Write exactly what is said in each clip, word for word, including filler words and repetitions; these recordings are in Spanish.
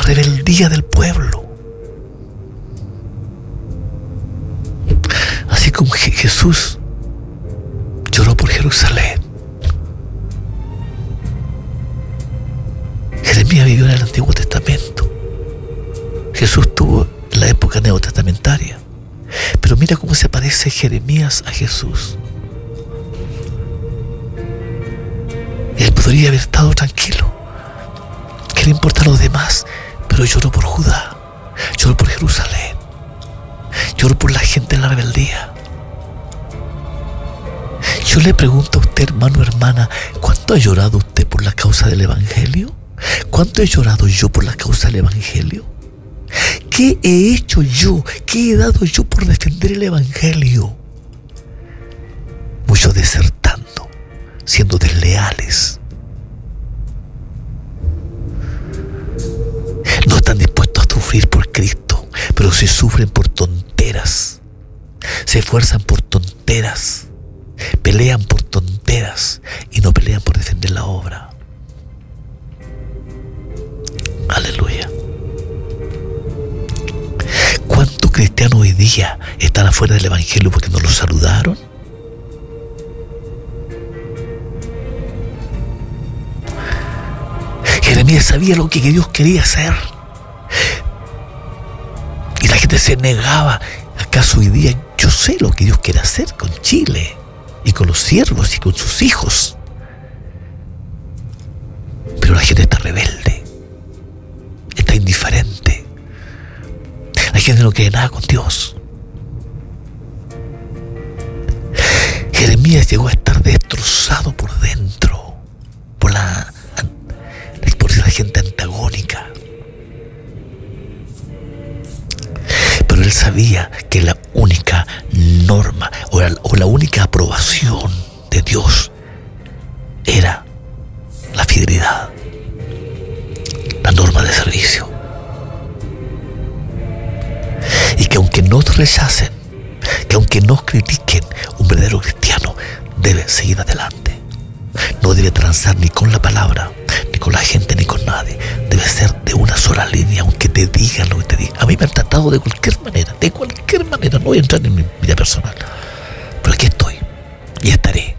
rebeldía del pueblo. Así como Jesús lloró por Jerusalén, Jeremías vivió en el Antiguo Testamento. Jesús estuvo en la época neotestamentaria. Pero mira cómo se parece Jeremías a Jesús. Él podría haber estado tranquilo. ¿Qué le importa a los demás? Pero lloró por Judá, lloró por Jerusalén, lloró por la gente en la rebeldía. Yo le pregunto a usted, hermano, hermana, ¿cuánto ha llorado usted por la causa del Evangelio? ¿Cuánto he llorado yo por la causa del Evangelio? ¿Qué he hecho yo? ¿Qué he dado yo por defender el Evangelio? Muchos desertando, siendo desleales. No están dispuestos a sufrir por Cristo, pero se sufren por tonteras. Se esfuerzan por tonteras. Pelean por tonteras y no pelean por defender la obra. Aleluya. ¿Cuántos cristianos hoy día están afuera del Evangelio porque no los saludaron? Jeremías sabía lo que Dios quería hacer. Y la gente se negaba. ¿Acaso hoy día yo sé lo que Dios quiere hacer con Chile? Y con los siervos y con sus hijos. Pero la gente está rebelde. Está indiferente. La gente no quiere nada con Dios. Jeremías llegó a estar destrozado por dentro. Por la, por la gente antagónica. Pero él sabía que la única norma o la, o la única aprobación de Dios era la fidelidad, la norma de servicio. Y que aunque nos rechacen, que aunque nos critiquen, un verdadero cristiano debe seguir adelante. No debe transar ni con la palabra, ni con la gente, ni con nadie. Debe ser de una sola línea, aunque te digan lo que te digan. A mí me han tratado de cualquier manera, de cualquier manera. No voy a entrar en mi vida personal. Pero aquí estoy y estaré.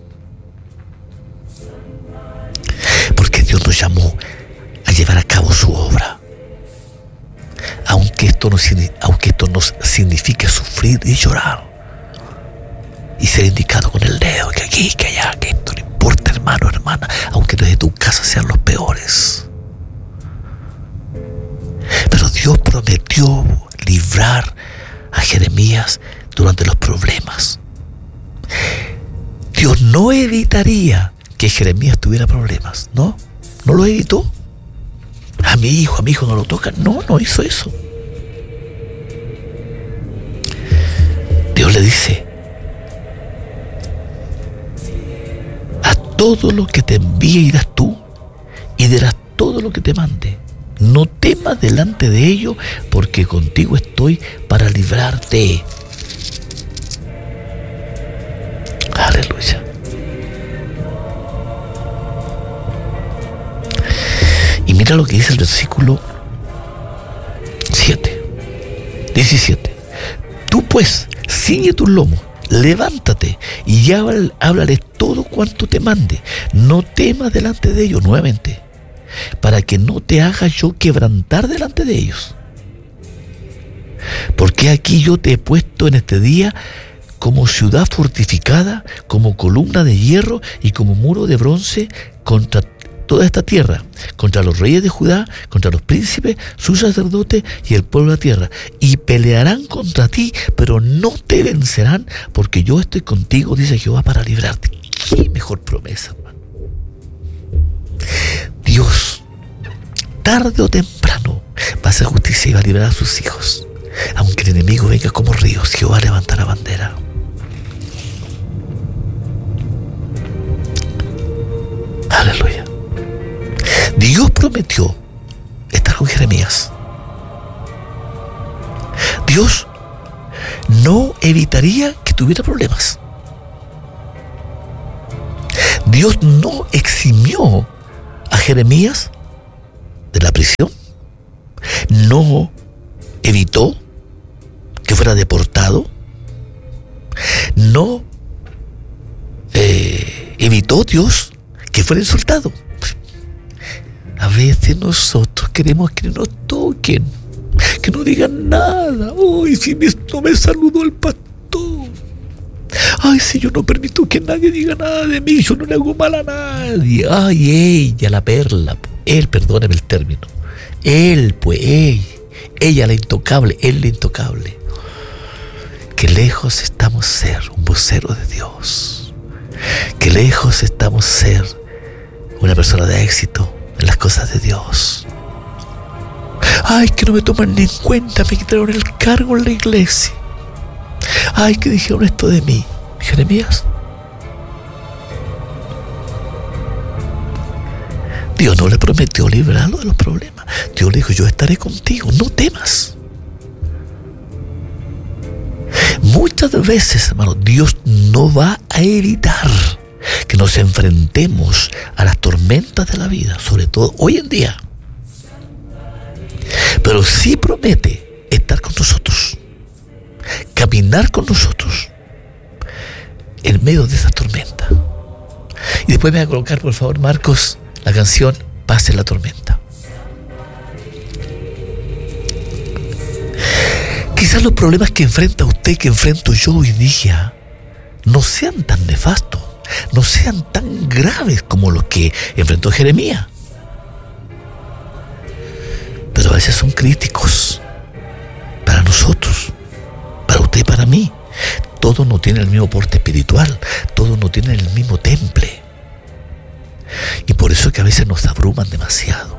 Porque Dios nos llamó a llevar a cabo su obra. Aunque esto, no, aunque esto nos signifique sufrir y llorar. Y ser indicado con el dedo, que aquí, que allá, que esto no importa, hermano, hermana, aunque desde tu casa sean los peores. Pero Dios prometió librar a Jeremías durante los problemas. Dios no evitaría que Jeremías tuviera problemas, ¿no? No lo evitó. A mi hijo, a mi hijo no lo toca. No, no hizo eso. Dios le dice: a todo lo que te envíe irás tú y dirás todo lo que te mande. No temas delante de ello, porque contigo estoy para librarte. Aleluya. Y mira lo que dice el versículo siete, diecisiete. Tú pues, ciñe tus lomos, levántate y háblale todo cuanto te mande. No temas delante de ellos, nuevamente, para que no te haga yo quebrantar delante de ellos. Porque aquí yo te he puesto en este día como ciudad fortificada, como columna de hierro y como muro de bronce contra toda esta tierra, contra los reyes de Judá, contra los príncipes, sus sacerdotes y el pueblo de la tierra. Y pelearán contra ti, pero no te vencerán, porque yo estoy contigo, dice Jehová, para librarte. ¡Qué mejor promesa, hermano! Dios, tarde o temprano, va a hacer justicia y va a liberar a sus hijos. Aunque el enemigo venga como ríos, Jehová levantará bandera. Aleluya. Dios prometió estar con Jeremías. Dios no evitaría que tuviera problemas. Dios no eximió a Jeremías de la prisión, no evitó que fuera deportado, no eh, evitó Dios que fuera insultado. A veces nosotros queremos que nos toquen, que no digan nada. Ay, si me, no me saludó el pastor. Ay, si yo no permito que nadie diga nada de mí, yo no le hago mal a nadie. Ay, ella, la perla, él, perdóneme el término. Él, pues, ella, ella la intocable, él la intocable. Que lejos estamos ser un vocero de Dios. Que lejos estamos ser una persona de éxito en las cosas de Dios. Ay, que no me toman ni en cuenta, me quitaron el cargo en la iglesia. Ay, que dijeron esto de mí. Jeremías, Dios no le prometió librarlo de los problemas. Dios le dijo, yo estaré contigo, no temas. Muchas veces, hermano, Dios no va a evitar que nos enfrentemos a las tormentas de la vida, sobre todo hoy en día. Pero sí promete estar con nosotros, caminar con nosotros en medio de esa tormenta. Y después me va a colocar, por favor, Marcos, la canción Pase la tormenta. Quizás los problemas que enfrenta usted, que enfrento yo hoy día, no sean tan nefastos, no sean tan graves como los que enfrentó Jeremías. Pero a veces son críticos para nosotros, para usted y para mí. Todos no tienen el mismo porte espiritual, todos no tienen el mismo temple. Y por eso es que a veces nos abruman demasiado.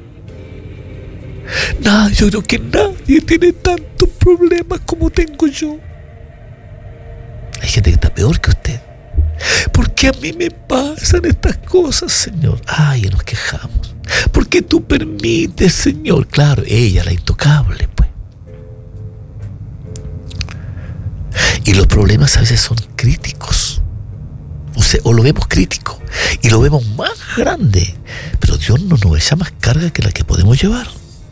Nada, yo creo que nadie tiene tantos problemas como tengo yo. Hay gente que está peor que usted. ¿Por qué a mí me pasan estas cosas, Señor? Ay, nos quejamos. ¿Por qué tú permites, Señor? Claro, ella, la intocable, pues. Y los problemas a veces son críticos. O sea, o lo vemos crítico y lo vemos más grande. Pero Dios no nos echa más carga que la que podemos llevar.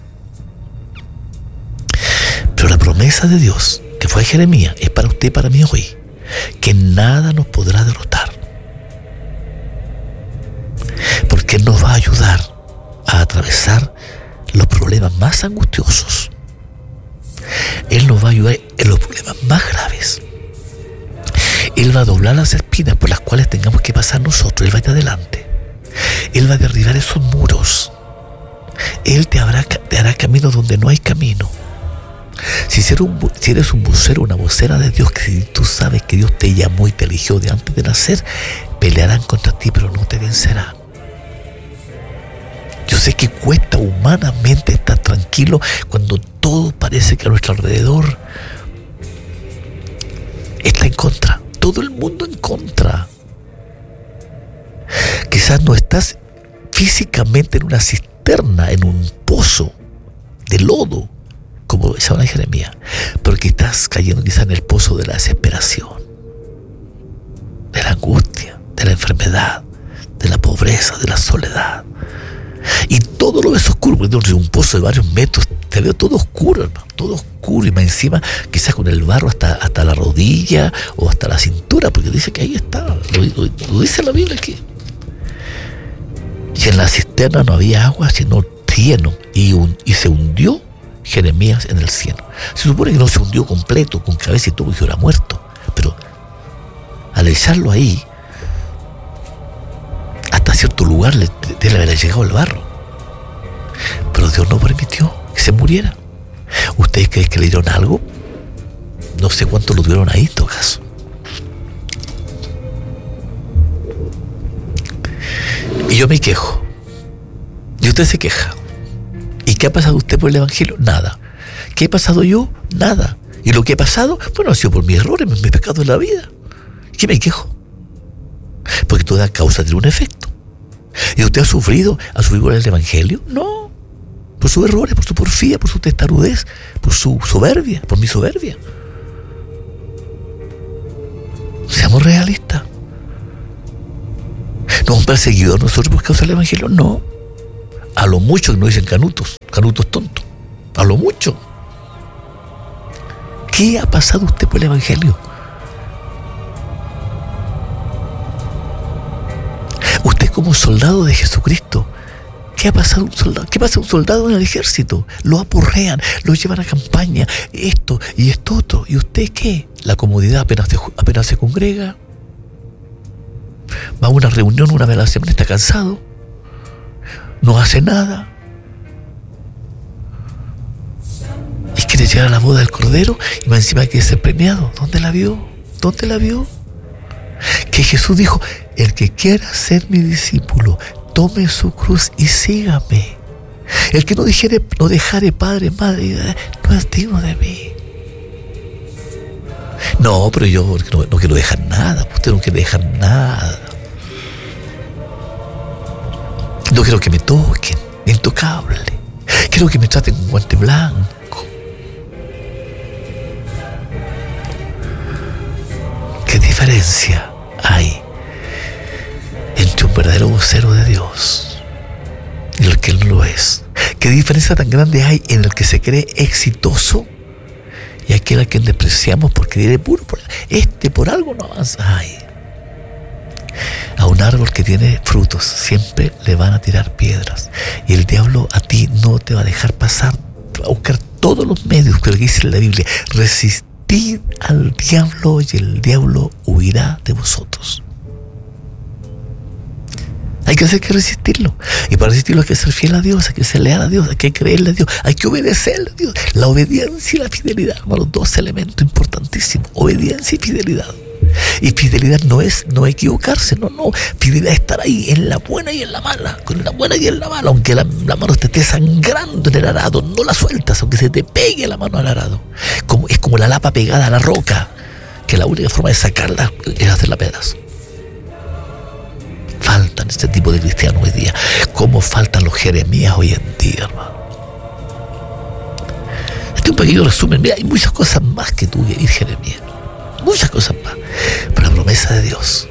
Pero la promesa de Dios, que fue a Jeremías, es para usted y para mí hoy. Que nada nos podrá derrotar. Porque Él nos va a ayudar a atravesar los problemas más angustiosos. Él nos va a ayudar en los problemas más graves. Él va a doblar las espinas por las cuales tengamos que pasar nosotros. Él va a ir adelante. Él va a derribar esos muros. Él te, habrá, te hará camino donde no hay camino. Si eres, un, si eres un vocero, una vocera de Dios, que si tú sabes que Dios te llamó y te eligió de antes de nacer, pelearán contra ti, pero no te vencerán. Yo sé que cuesta humanamente estar tranquilo cuando todo parece que a nuestro alrededor está en contra. Todo el mundo en contra. Quizás no estás físicamente en una cisterna, en un pozo de lodo, como se habla en Jeremías, pero que estás cayendo quizás en el pozo de la desesperación, de la angustia, de la enfermedad, de la pobreza, de la soledad. Y todo lo ves oscuro, porque dentro de un pozo de varios metros te veo todo oscuro, hermano, todo oscuro, y más encima quizás con el barro hasta, hasta la rodilla o hasta la cintura, porque dice que ahí está, lo, lo, lo dice la Biblia aquí. Y en la cisterna no había agua, sino cieno, y, un, y se hundió Jeremías en el cieno. Se supone que no se hundió completo, con cabeza y todo, y hubiera muerto, pero al echarlo ahí, hasta cierto lugar le, le, le había llegado el barro. Pero Dios no permitió que se muriera. ¿Ustedes creen que le dieron algo? No sé cuánto lo tuvieron ahí en todo caso. Y yo me quejo. Y usted se queja. ¿Y qué ha pasado usted por el Evangelio? Nada. ¿Qué he pasado yo? Nada. Y lo que he pasado, bueno, ha sido por mis errores, mis pecados en la vida. ¿Qué me quejo? Porque toda causa tiene un efecto. ¿Y usted ha sufrido? ¿Ha sufrido por el Evangelio? No. Por sus errores, por su porfía, por su testarudez, por su soberbia, por mi soberbia. Seamos realistas. ¿No es un perseguidor nosotros por causa del Evangelio? No. A lo mucho que nos dicen canutos, canutos tontos. a lo mucho. ¿Qué ha pasado usted por el Evangelio? Usted como soldado de Jesucristo. ¿Qué ha pasado un soldado? ¿Qué pasa un soldado en el ejército? Lo aporrean, lo llevan a campaña, esto y esto otro. ¿Y usted qué? La comodidad apenas se, apenas se congrega. Va a una reunión una vez a la semana, está cansado. No hace nada. Y quiere llegar a la boda del Cordero y más encima quiere ser premiado. ¿Dónde la vio? ¿Dónde la vio? Que Jesús dijo, el que quiera ser mi discípulo, tome su cruz y sígame. El que no dijere, no dejare padre, madre, no es digno de mí. No, pero yo no, no quiero dejar nada. Usted no quiere dejar nada. No quiero que me toquen, intocable. Quiero que me traten con guante blanco. ¿Qué diferencia hay entre un verdadero vocero de Dios y el que no lo es? ¿Qué diferencia tan grande hay en el que se cree exitoso y aquel a quien despreciamos porque diré puro? Este por algo no avanza. Ay. A un árbol que tiene frutos siempre le van a tirar piedras, y el diablo a ti no te va a dejar pasar. Te va a buscar todos los medios que dice la Biblia. Resistid al diablo y el diablo huirá de vosotros. Hay que hacer que resistirlo. Y para resistirlo hay que ser fiel a Dios, hay que ser leal a Dios, hay que creerle a Dios, hay que obedecerle a Dios. La obediencia y la fidelidad, hermanos, dos elementos importantísimos. Obediencia y fidelidad. Y fidelidad no es no equivocarse, no, no. Fidelidad es estar ahí en la buena y en la mala, con la buena y en la mala. Aunque la, la mano te esté sangrando en el arado, no la sueltas, aunque se te pegue la mano al arado. Como, es como la lapa pegada a la roca, que la única forma de sacarla es hacerla pedazo. Faltan este tipo de cristianos hoy día. ¿Cómo faltan los Jeremías hoy en día, hermano? Este es un pequeño resumen. Mira, hay muchas cosas más que tuve que ir, Jeremías. Muchas cosas más. Pero la promesa de Dios.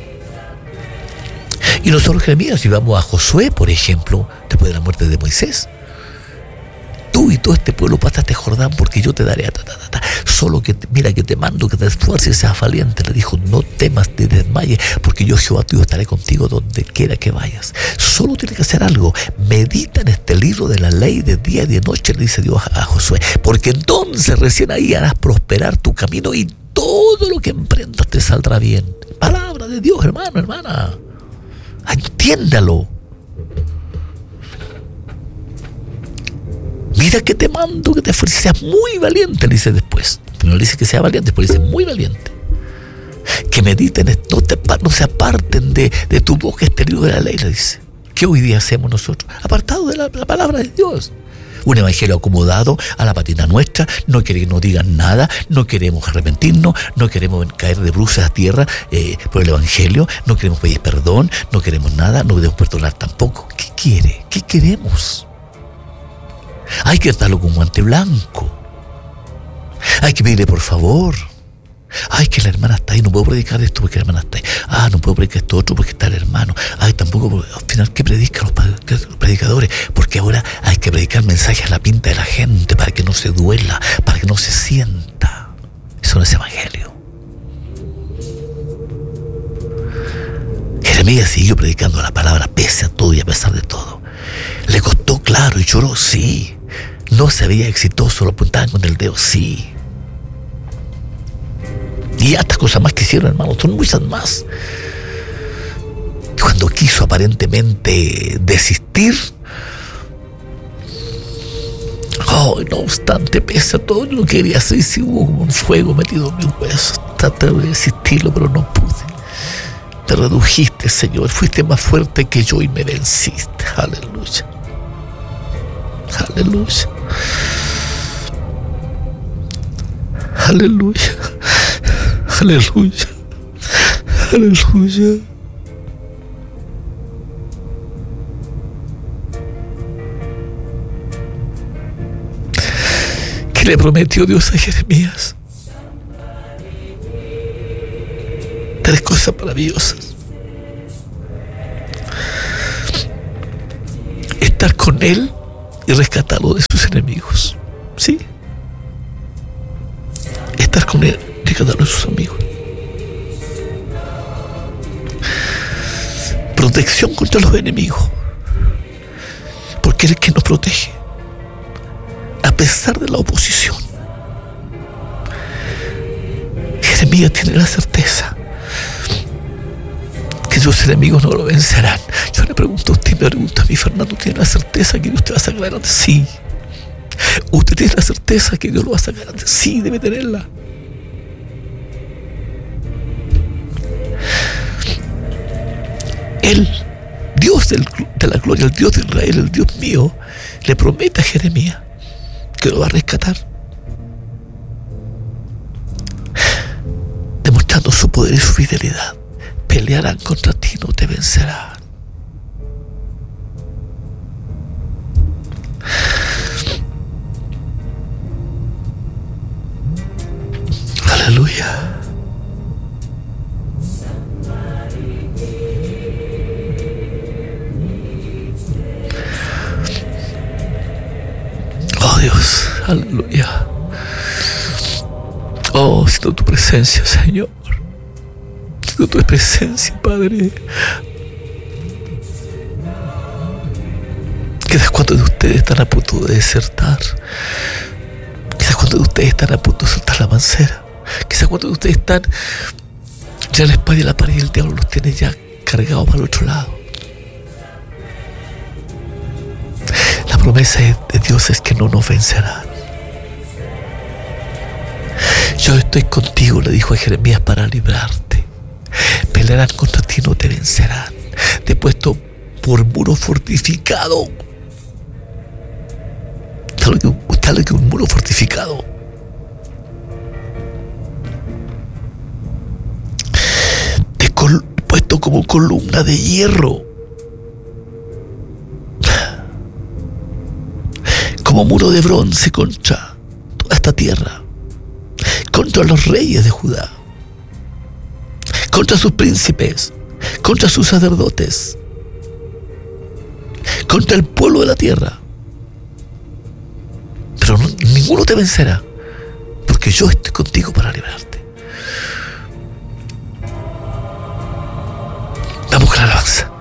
Y no solo Jeremías, si vamos a Josué, por ejemplo, después de la muerte de Moisés. Tú y todo este pueblo pasaste Jordán porque yo te daré a ta, ta, ta, ta. Solo que, mira, que te mando que te esfuerces y seas valiente. Le dijo, no temas ni desmayes, porque yo, Jehová tuyo, estaré contigo donde quiera que vayas. Solo tienes que hacer algo. Medita en este libro de la ley de día y de noche, le dice Dios a Josué, porque entonces recién ahí harás prosperar tu camino y todo lo que emprendas te saldrá bien. Palabra de Dios, hermano, hermana. Entiéndalo. Mira que te mando que te esfuerces, seas muy valiente, le dice después. No le dice que sea valiente, pero le dice muy valiente. Que mediten, no, te, no se aparten de, de tu boca este libro de la ley, le dice. ¿Qué hoy día hacemos nosotros? Apartados de la, la palabra de Dios. Un evangelio acomodado a la patina nuestra, no quiere que nos digan nada, no queremos arrepentirnos, no queremos caer de bruces a tierra eh, por el evangelio, no queremos pedir perdón, no queremos nada, no queremos perdonar tampoco. ¿Qué quiere? ¿Qué queremos? Hay que darlo con guante blanco. Hay que pedirle por favor. Ay, que la hermana está ahí, no puedo predicar esto porque la hermana está ahí. Ah, no puedo predicar esto otro porque está el hermano. Ay, tampoco, al final, ¿qué predican los predicadores? Porque ahora hay que predicar mensajes a la pinta de la gente para que no se duela, para que no se sienta. Eso no es evangelio. Jeremías siguió predicando la palabra pese a todo y a pesar de todo. Le costó, claro, y lloró, sí. No se veía exitoso, lo apuntaban con el dedo, sí. Y estas cosas más que hicieron, hermano, son muchas más. Y cuando quiso aparentemente desistir, oh, no obstante, pese a todo, yo quería hacer, si hubo como un fuego metido en mis huesos. Traté de desistirlo, pero no pude. Te redujiste, Señor, fuiste más fuerte que yo y me venciste. Aleluya. Aleluya. Aleluya. Aleluya. Aleluya. ¿Qué le prometió Dios a Jeremías? Tres cosas maravillosas. Estar con él y rescatarlo de sus enemigos. Sí. Estar con él de cada uno de sus amigos. Protección contra los enemigos. Porque Él es quien nos protege. A pesar de la oposición. Jeremías tiene la certeza que sus enemigos no lo vencerán. Yo le pregunto a usted, me pregunto a mí, Fernando, ¿tiene la certeza que usted va a sacar adelante? Sí. ¿Usted tiene la certeza que Dios lo va a sacar adelante? Sí, debe tenerla. Él, Dios del, de la gloria, el Dios de Israel, el Dios mío, le promete a Jeremías que lo va a rescatar, demostrando su poder y su fidelidad. Pelearán contra ti, no te vencerán. Aleluya. Oh Dios, aleluya. Oh, siento tu presencia, Señor. Siento tu presencia, Padre. Quizás cuántos de ustedes están a punto de desertar. Quizás cuántos de ustedes están a punto de soltar la mancera. Quizás cuántos de ustedes están ya la espada y la pared y el diablo los tiene ya cargados para el otro lado. La promesa de Dios es que no nos vencerán. Yo estoy contigo, le dijo a Jeremías, para librarte. Pelearán contra ti, no te vencerán. Te he puesto por muro fortificado. ¿Usted sabe que un muro fortificado? Te he puesto como columna de hierro. Como muro de bronce contra toda esta tierra, contra los reyes de Judá, contra sus príncipes, contra sus sacerdotes, contra el pueblo de la tierra. Pero no, ninguno te vencerá, porque yo estoy contigo para librarte. Vamos con la alabanza.